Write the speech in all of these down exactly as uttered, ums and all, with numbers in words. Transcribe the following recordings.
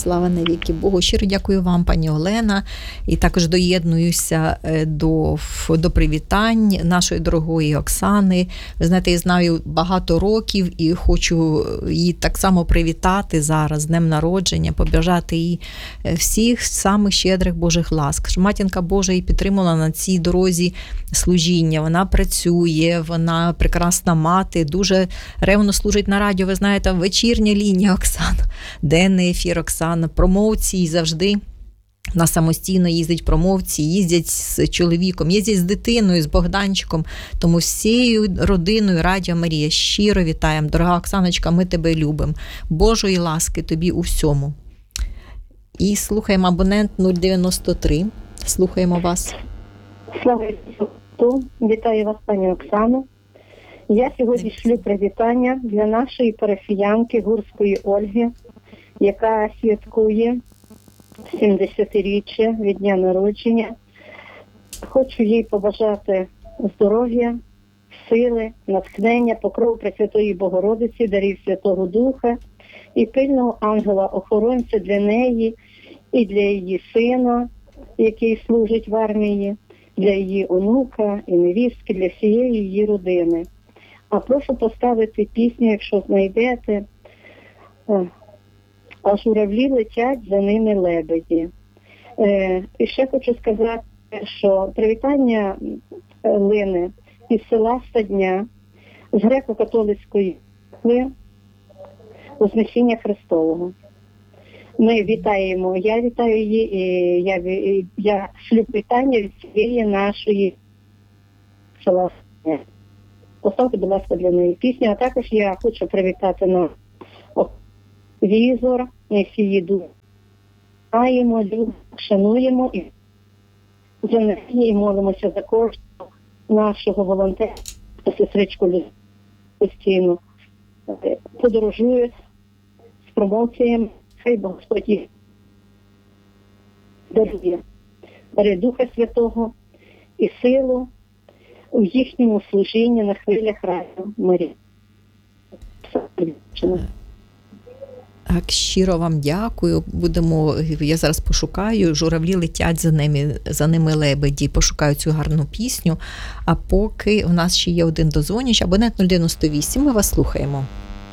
Слава навіки Богу. Щиро дякую вам, пані Олена, і також доєднуюся до, до привітань нашої дорогої Оксани. Ви знаєте, я знаю багато років і хочу її так само привітати зараз з днем народження, побажати їй всіх самих щедрих Божих ласк. Що матінка Божа її підтримала на цій дорозі служіння. Вона працює, вона прекрасна мати, дуже ревно служить на радіо. Ви знаєте, вечірня лінія Оксана, денний ефір Оксана. Промовці завжди вона самостійно їздить промовці, їздять з чоловіком, їздять з дитиною, з Богданчиком. Тому всією родиною Радіо Марія щиро вітаємо. Дорога Оксаночка, ми тебе любимо. Божої ласки тобі у всьому. І слухаємо абонент нуль дев'яносто три. Слухаємо вас. Слава Ісусу! Вітаю вас, пані Оксано. Я сьогодні шлю привітання для нашої парафіянки Гурської Ольги, яка святкує сімдесятиріччя від дня народження. Хочу їй побажати здоров'я, сили, натхнення, покрову Пресвятої Богородиці, дарів Святого Духа і пильного ангела-охоронця для неї і для її сина, який служить в армії, для її онука і невістки, для всієї її родини. А прошу поставити пісню, якщо знайдете, «А журавлі летять, за ними лебеді». Е, і ще хочу сказати, що привітання лине із села Стадня, з греко-католицької церкви Вознесіння Христового. Ми вітаємо, я вітаю її, і я, і я шлю вітання від цієї нашої села Стадня. Поставте, будь ласка, для неї пісню, а також я хочу привітати на візор, ми всі її знаємо, любимо, шануємо і за неї і молимося за кожного нашого волонтера, сестричку постійно подорожують з промоціями. Хай Господь їх дарує, дарує Духа Святого і силу у їхньому служінні на хвилях Радіо Марії. Так, щиро вам дякую. Будемо, я зараз пошукаю, журавлі летять за ними, за ними лебеді. Пошукаю цю гарну пісню. А поки у нас ще є один дозвоніч, абонент нуль дев'яносто вісім, ми вас слухаємо.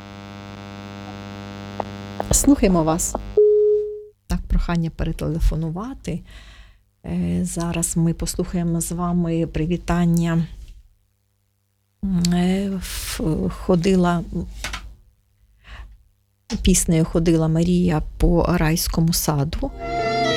Слухаємо вас. Так, прохання перетелефонувати. Зараз ми послухаємо з вами привітання. Ходила... Піснею «Ходила Марія по райському саду».